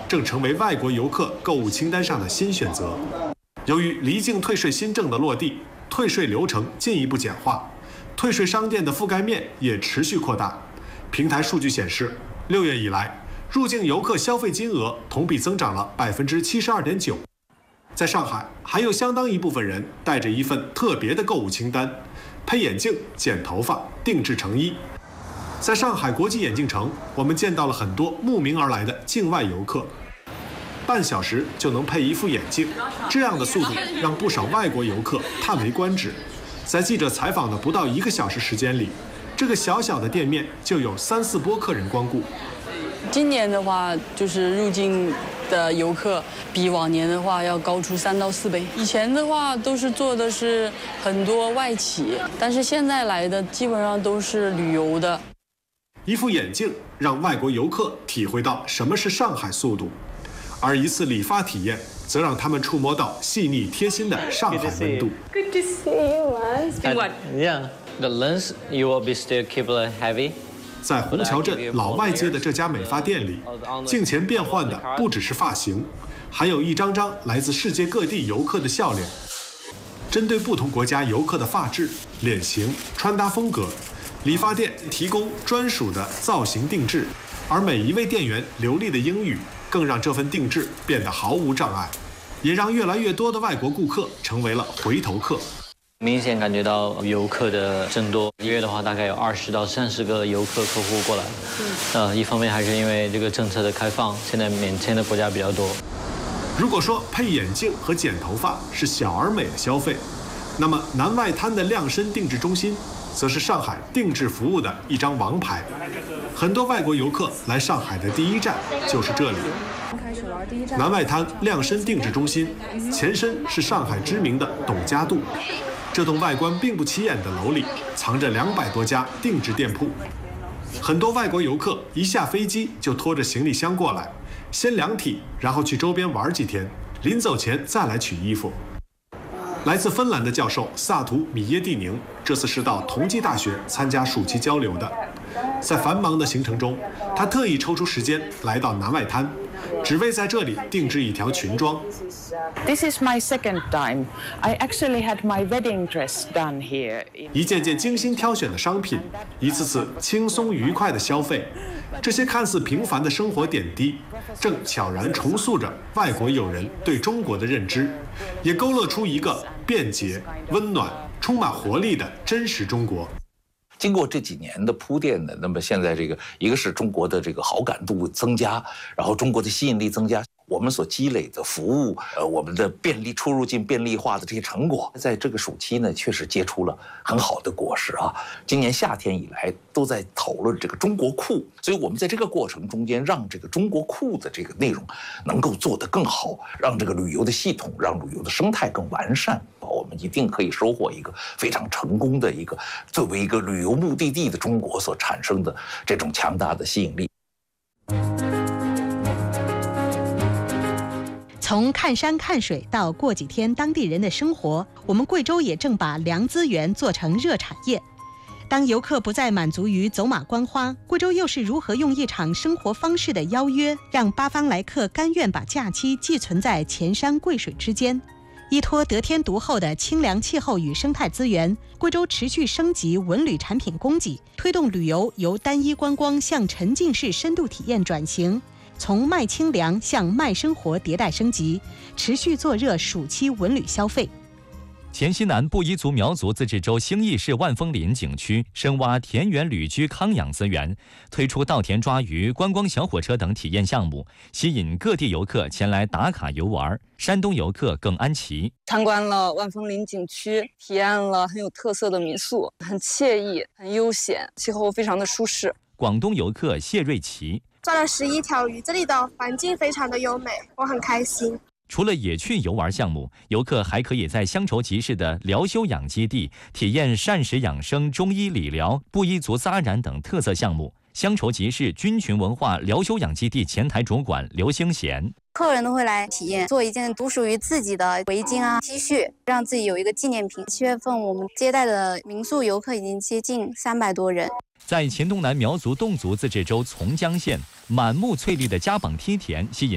正成为外国游客购物清单上的新选择。由于离境退税新政的落地，退税流程进一步简化，退税商店的覆盖面也持续扩大。平台数据显示，6月以来，入境游客消费金额同比增长了72.9%。在上海，还有相当一部分人带着一份特别的购物清单，配眼镜、剪头发、定制成衣。在上海国际眼镜城，我们见到了很多慕名而来的境外游客，半小时就能配一副眼镜，这样的速度让不少外国游客叹为观止。在记者采访的不到1个小时时间里，这个小小的店面就有3、4波客人光顾。 今年的话，就是入境的游客比往年的话要高出3到4倍。以前的话都是做的是很多外企，但是现在来的基本上都是旅游的。 一副眼镜让外国游客体会到什么是上海速度，而一次理发体验则让他们触摸到细腻贴心的上海温度。 Good to see you, man. It's been what? Yeah, the lens you will be still keep it heavy. 在虹桥镇老外街的这家美发店里，镜前变换的不只是发型，还有一张张来自世界各地游客的笑脸。针对不同国家游客的发质、脸型、穿搭风格，理发店提供专属的造型定制，而每一位店员流利的英语，更让这份定制变得毫无障碍，也让越来越多的外国顾客成为了回头客。 明显感觉到游客的增多，1月的话大概有20到30个游客客户过来。一方面还是因为这个政策的开放，现在免签的国家比较多。 如果说配眼镜和剪头发是小而美的消费，那么南外滩的量身定制中心，则是上海定制服务的一张王牌。很多外国游客来上海的第一站就是这里。南外滩量身定制中心前身是上海知名的董家渡，这栋外观并不起眼的楼里藏着200多家定制店铺。很多外国游客一下飞机就拖着行李箱过来，先量体，然后去周边玩几天，临走前再来取衣服。来自芬兰的教授萨图米耶蒂宁这次是到同济大学参加暑期交流的。在繁忙的行程中，他特意抽出时间来到南外滩，只为在这里定制一条裙装。 This is my second time. I actually had my wedding dress done here. 一件件精心挑选的商品，一次次轻松愉快的消费，这些看似平凡的生活点滴，正悄然重塑着外国友人对中国的认知，也勾勒出一个便捷、温暖、充满活力的真实中国。 经过这几年的铺垫呢，那么现在这个一个是中国的这个好感度增加，然后中国的吸引力增加，我们所积累的服务，我们的便利出入境便利化的这些成果，在这个暑期呢，确实结出了很好的果实啊。今年夏天以来都在讨论这个中国库，所以我们在这个过程中间，让这个中国库的这个内容能够做得更好，让这个旅游的系统，让旅游的生态更完善，我们一定可以收获一个非常成功的一个作为一个旅游目的地的中国所产生的这种强大的吸引力。 从看山看水到过几天当地人的生活，我们贵州也正把凉资源做成热产业。当游客不再满足于走马观花，贵州又是如何用一场生活方式的邀约，让八方来客甘愿把假期寄存在前山贵水之间？依托得天独厚的清凉气候与生态资源，贵州持续升级文旅产品供给，推动旅游由单一观光向沉浸式深度体验转型，从卖清凉向卖生活迭代升级，持续做热暑期文旅消费。 黔西南布依族苗族自治州兴义市万丰林景区深挖田园旅居康养资源，推出稻田抓鱼、观光小火车等体验项目，吸引各地游客前来打卡游玩。山东游客耿安琪参观了万丰林景区，体验了很有特色的民宿，很惬意、很悠闲，气候非常的舒适。 广东游客谢瑞琪抓了11条鱼，这里的环境非常的优美，我很开心。 除了野趣游玩项目，游客还可以在乡愁集市的疗休养基地体验膳食养生、中医理疗、布依族扎染等特色项目。乡愁集市军群文化疗休养基地前台主管刘兴贤， 客人都会来体验，做一件独属于自己的围巾啊、T 恤，让自己有一个纪念品。7月份我们接待的民宿游客已经接近300多人。 在黔东南苗族侗族自治州从江县，满目翠绿的嘉榜梯田吸引